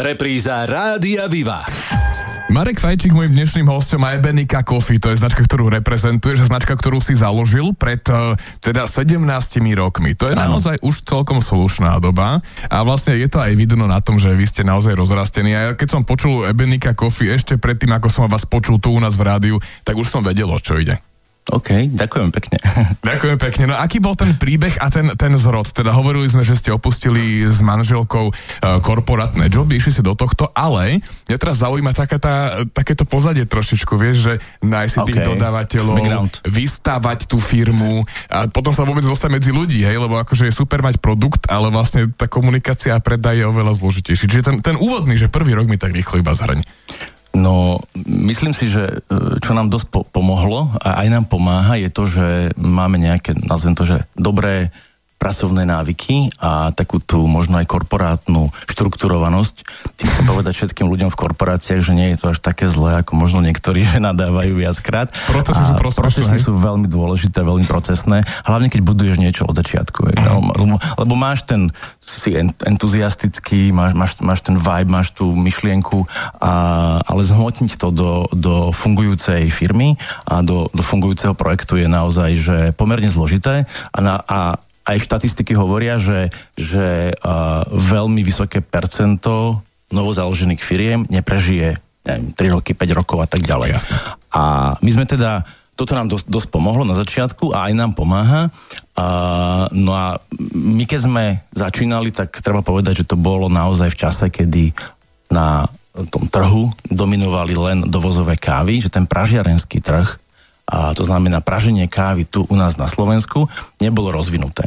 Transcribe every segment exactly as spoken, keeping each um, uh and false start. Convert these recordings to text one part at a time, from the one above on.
Repríza Rádia Viva. Marek Fajčík, môjim dnešným hosťom je Ebenika Coffee, to je značka, ktorú reprezentuješ, značka, ktorú si založil pred teda sedemnástimi rokmi. To je ano. Naozaj už celkom slušná doba a vlastne je to aj vidno na tom, že vy ste naozaj rozrastení. A keď som počul Ebenika Coffee ešte predtým, ako som vás počul tu u nás v rádiu, tak už som vedel, o čo ide. OK, ďakujem pekne. Ďakujem pekne. No aký bol ten príbeh a ten, ten zrod? Teda hovorili sme, že ste opustili s manželkou uh, korporátne joby, išli si do tohto, ale mňa teraz zaujíma taká tá, takéto pozadie trošičku, vieš, že nájsť si okay. tých dodávateľov, background. Vystavať tú firmu a potom sa vôbec dostať medzi ľudí, hej, lebo akože je super mať produkt, ale vlastne tá komunikácia a predaj je oveľa zložitejší. Čiže ten, ten úvodný, že prvý rok mi tak rýchlo iba zhrň. No, myslím si, že čo nám dosť po- pomohlo a aj nám pomáha je to, že máme nejaké, nazvem to, že dobré pracovné návyky a takú tú možno aj korporátnu štrukturovanosť. Tým chcem povedať všetkým ľuďom v korporáciách, že nie je to až také zlé, ako možno niektorí, že nadávajú viackrát. Procesy sú prospešné. Procesy sú veľmi dôležité, veľmi procesné, hlavne keď buduješ niečo od začiatku. Mm. Lebo, lebo máš ten, si entuziastický, máš, máš, máš ten vibe, máš tú myšlienku, a, ale zhmotniť to do, do fungujúcej firmy a do, do fungujúceho projektu je naozaj že pomerne zložité a, na, a aj štatistiky hovoria, že, že uh, veľmi vysoké percento novozaložených firiem neprežije neviem, tri roky, päť rokov a tak ďalej. Jasne. A my sme teda, toto nám dosť, dosť pomohlo na začiatku a aj nám pomáha. Uh, no a my keď sme začínali, tak treba povedať, že to bolo naozaj v čase, kedy na tom trhu dominovali len dovozové kávy, že ten pražiarenský trh, a to znamená praženie kávy tu u nás na Slovensku, nebolo rozvinuté.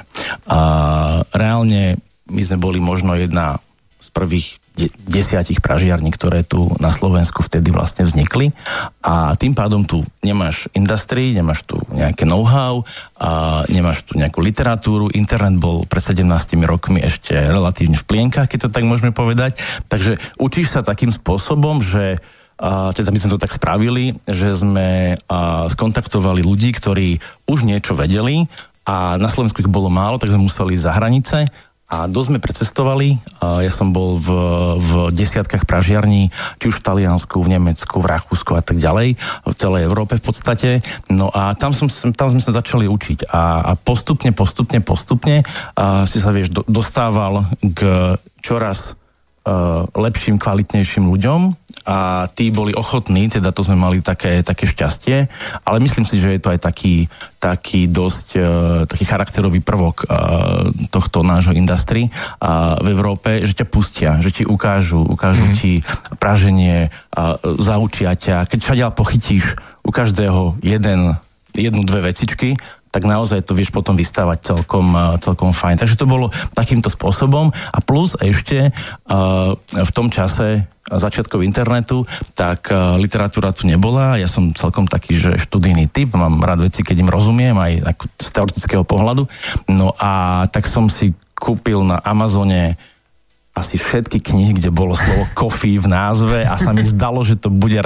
A reálne my sme boli možno jedna z prvých de- desiatich pražiarní, ktoré tu na Slovensku vtedy vlastne vznikli a tým pádom tu nemáš industry, nemáš tu nejaké know-how, a nemáš tu nejakú literatúru, internet bol pred sedemnástimi rokmi ešte relatívne v plienkach, keď to tak môžeme povedať, takže učíš sa takým spôsobom, že a teda my sme to tak spravili, že sme a, skontaktovali ľudí, ktorí už niečo vedeli a na Slovensku ich bolo málo, tak sme museli ísť za hranice a dosť sme precestovali. A ja som bol v, v desiatkách pražiarní, či už v Taliansku, v Nemecku, v Rakúsku a tak ďalej, v celej Európe v podstate. No a tam, som, tam sme sa začali učiť a, a postupne, postupne, postupne a, si sa vieš do, dostával k čoraz a, lepším, kvalitnejším ľuďom a tí boli ochotní, teda to sme mali také, také šťastie, ale myslím si, že je to aj taký, taký dosť uh, taký charakterový prvok uh, tohto nášho industry uh, v Európe, že ťa pustia, že ti ukážu, ukážu mm. ti praženie, uh, zaučia ťa, keď všade pochytíš u každého jeden, jednu, dve vecičky, tak naozaj to vieš potom vystávať celkom, celkom fajn. Takže to bolo takýmto spôsobom a plus ešte uh, v tom čase začiatkov internetu, tak uh, literatúra tu nebola. Ja som celkom taký, že študijný typ, mám rád veci, keď im rozumiem, aj ako z teoretického pohľadu. No a tak som si kúpil na Amazone asi všetky knihy, kde bolo slovo coffee v názve a sa mi zdalo, že to bude